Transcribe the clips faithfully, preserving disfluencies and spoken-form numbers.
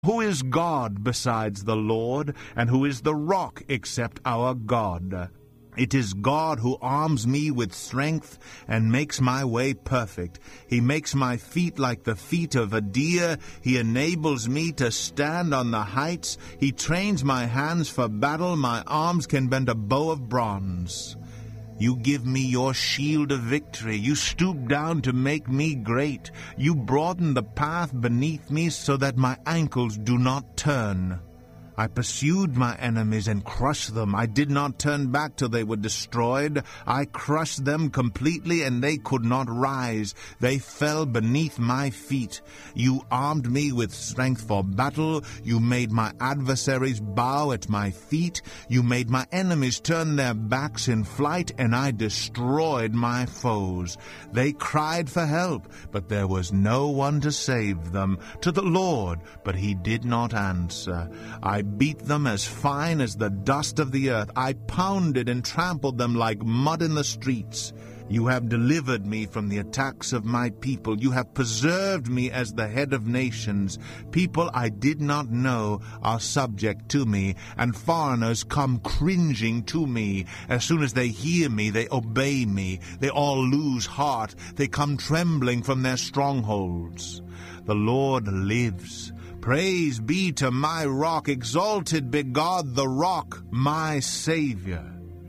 Who is God besides the Lord, and who is the rock except our God? It is God who arms me with strength and makes my way perfect. He makes my feet like the feet of a deer. He enables me to stand on the heights. He trains my hands for battle. My arms can bend a bow of bronze. You give me your shield of victory. You stoop down to make me great. You broaden the path beneath me so that my ankles do not turn. I pursued my enemies and crushed them. I did not turn back till they were destroyed. I crushed them completely, and they could not rise. They fell beneath my feet. You armed me with strength for battle. You made my adversaries bow at my feet. You made my enemies turn their backs in flight, and I destroyed my foes. They cried for help, but there was no one to save them. To the Lord, but he did not answer. I beat them as fine as the dust of the earth. I pounded and trampled them like mud in the streets. You have delivered me from the attacks of my people. You have preserved me as the head of nations. People I did not know are subject to me, and foreigners come cringing to me. As soon as they hear me, they obey me. They all lose heart. They come trembling from their strongholds. The Lord lives. Praise be to my rock. Exalted be God the rock, my Savior.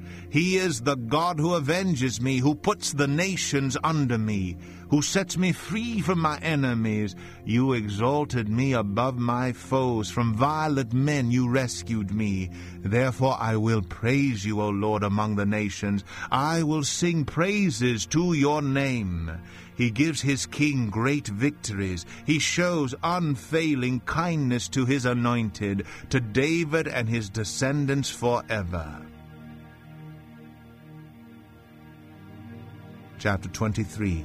He is the God who avenges me, who puts the nations under me, who sets me free from my enemies. You exalted me above my foes. From violent men you rescued me. Therefore I will praise you, O Lord, among the nations. I will sing praises to your name. He gives his king great victories. He shows unfailing kindness to his anointed, to David and his descendants forever. Chapter twenty-three.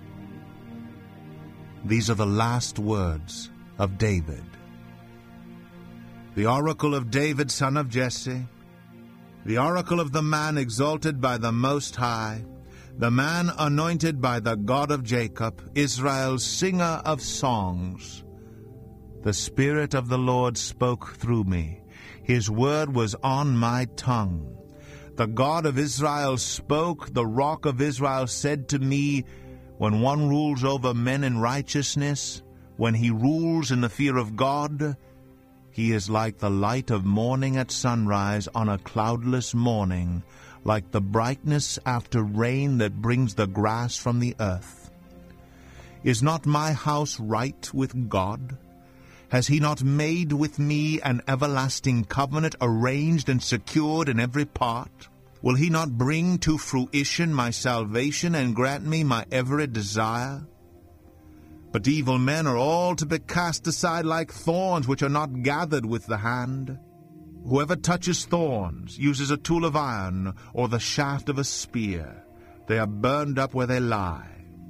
These are the last words of David. The oracle of David, son of Jesse, the oracle of the man exalted by the Most High, the man anointed by the God of Jacob, Israel's singer of songs. The Spirit of the Lord spoke through me. His word was on my tongue. The God of Israel spoke. The Rock of Israel said to me, when one rules over men in righteousness, when he rules in the fear of God, he is like the light of morning at sunrise on a cloudless morning, like the brightness after rain that brings the grass from the earth. Is not my house right with God? Has he not made with me an everlasting covenant, arranged and secured in every part? Will he not bring to fruition my salvation and grant me my every desire? But evil men are all to be cast aside like thorns, which are not gathered with the hand. Whoever touches thorns uses a tool of iron or the shaft of a spear. They are burned up where they lie.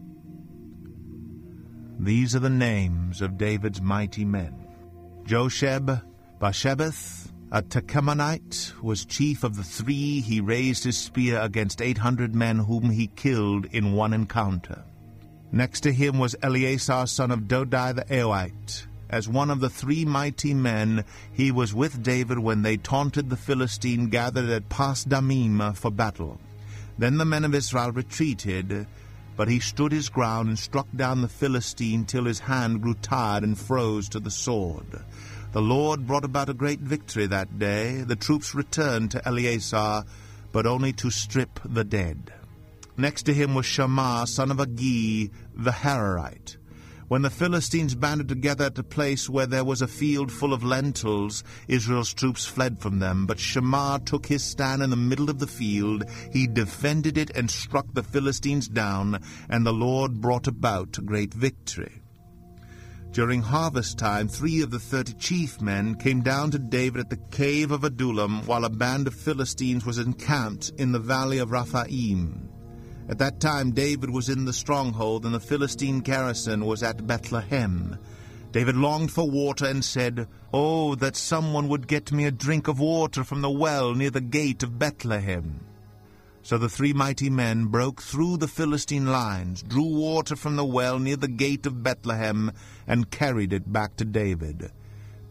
These are the names of David's mighty men. Josheb Basshebeth, a Tekemonite, was chief of the three. He raised his spear against eight hundred men whom he killed in one encounter. Next to him was Eleazar, son of Dodai the Aoite. As one of the three mighty men, he was with David when they taunted the Philistine gathered at Pas-Dammim for battle. Then the men of Israel retreated, but he stood his ground and struck down the Philistine till his hand grew tired and froze to the sword. The Lord brought about a great victory that day. The troops returned to Eleazar, but only to strip the dead. Next to him was Shammah, son of Agi, the Hararite. When the Philistines banded together at a place where there was a field full of lentils, Israel's troops fled from them. But Shammah took his stand in the middle of the field. He defended it and struck the Philistines down, and the Lord brought about great victory. During harvest time, three of the thirty chief men came down to David at the cave of Adullam, while a band of Philistines was encamped in the valley of Rephaim. At that time David was in the stronghold, and the Philistine garrison was at Bethlehem. David longed for water and said, "Oh, that someone would get me a drink of water from the well near the gate of Bethlehem." So the three mighty men broke through the Philistine lines, drew water from the well near the gate of Bethlehem, and carried it back to David.